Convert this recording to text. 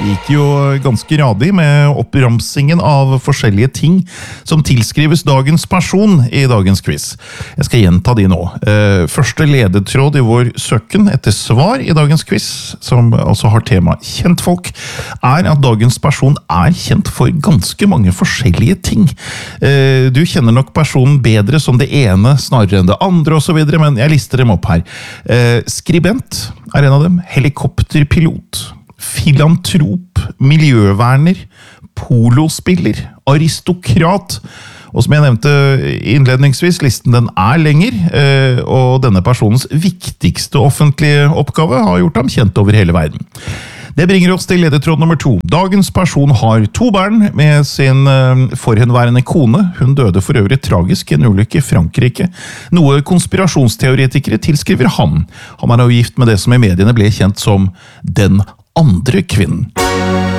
gikk jo ganske radig med oppramsingen av forskjellige ting som tilskrives dagens person i dagens quiz. Jeg skal gjenta de nå. Første ledetråd i vår søken etter svar i dagens quiz, som altså har tema kjentfolk, er at dagens person er kjent for ganske mange forskjellige ting. Du kjenner nok personen bedre som det ene snarere enn det andre og så videre, men jeg lister dem opp her. Skribent er en av dem, helikopterpilot, filantrop, miljøverner, polospiller, aristokrat, og som jeg nevnte innledningsvis, listen den er lenger, og denne personens viktigste offentlige oppgave har gjort ham kjent over hele verden. Det bringer oss til ledetråd nummer 2. Dagens person har 2 barn med sin forhenværende kone. Hun døde for øvrig tragisk i en ulykke i Frankrike. Noe konspirasjonsteoretikere tilskriver han. Han er jo gift med det som i mediene ble kjent som den andre kvinnen.